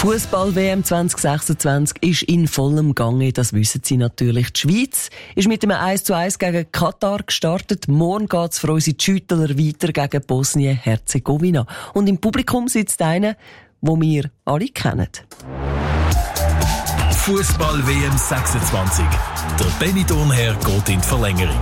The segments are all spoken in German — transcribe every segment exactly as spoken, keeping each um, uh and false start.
Fußball-W M zwanzig sechsundzwanzig ist in vollem Gange, das wissen Sie natürlich. Die Schweiz ist mit einem eins zu eins gegen Katar gestartet. Morgen geht es für unsere Schüttler weiter gegen Bosnien-Herzegowina. Und im Publikum sitzt einer, den wir alle kennen. Fußball-W M sechsundzwanzig. Der Benny Thurnherr geht in die Verlängerung.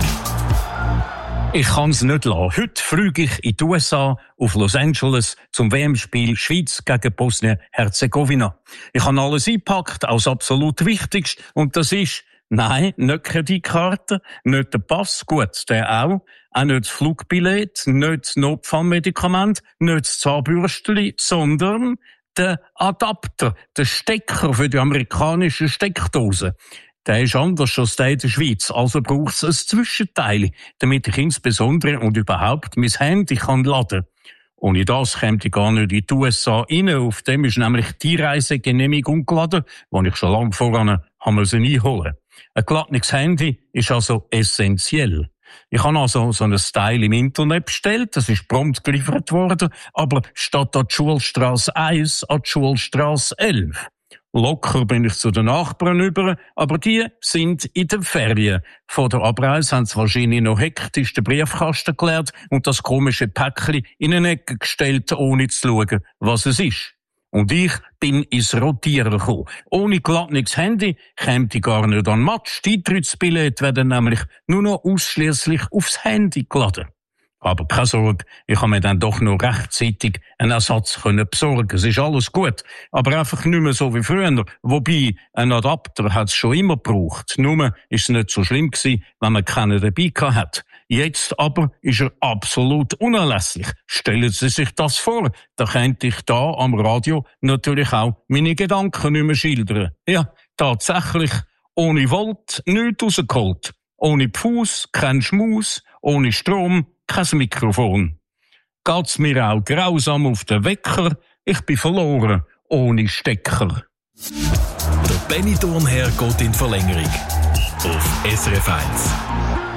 Ich kann es nicht lassen. Heute fliege ich in die U S A, auf Los Angeles, zum W M-Spiel Schweiz gegen Bosnien-Herzegowina. Ich habe alles eingepackt, auch das absolut Wichtigste. Und das ist, nein, nicht Kreditkarte, nicht der Pass, gut, der auch, auch nicht das Flugbillett, nicht das Notfallmedikament, nicht das Zahnbürstchen, sondern der Adapter, der Stecker für die amerikanische Steckdose. Der ist anders als der in der Schweiz, also braucht es ein Zwischenteil, damit ich insbesondere und überhaupt mein Handy kann laden. Ohne das käme ich gar nicht in die U S A rein. Auf dem ist nämlich die Reisegenehmigung geladen, die ich schon lange voran haben müssen einholen. Ein geladenes Handy ist also essentiell. Ich habe also so ein Style im Internet bestellt, das ist prompt geliefert worden, aber statt an die Schulstrasse eins an die Schulstrasse elf. Locker bin ich zu den Nachbarn über, aber die sind in den Ferien. Vor der Abreise haben sie wahrscheinlich noch hektisch den Briefkasten geleert und das komische Päckchen in eine Ecke gestellt, ohne zu schauen, was es ist. Und ich bin ins Rotieren gekommen. Ohne geladenes Handy käme ich gar nicht an den Match. Die Eintrittsbillette werden nämlich nur noch ausschliesslich aufs Handy geladen. Aber keine Sorge, ich habe mir dann doch noch rechtzeitig einen Ersatz können besorgen. Es ist alles gut, aber einfach nicht mehr so wie früher. Wobei, ein Adapter hat es schon immer gebraucht. Nur ist es nicht so schlimm gewesen, wenn man keinen dabei hat. Jetzt aber ist er absolut unerlässlich. Stellen Sie sich das vor, da könnte ich da am Radio natürlich auch meine Gedanken nicht mehr schildern. Ja, tatsächlich, ohne Volt nichts rausgeholt. Ohne Pfuss, kein Schmaus, ohne Strom, kein Mikrofon. Geht's mir auch grausam auf den Wecker, ich bin verloren, ohne Stecker. Der Benny Thurnherr geht in die Verlängerung. Auf S R F eins.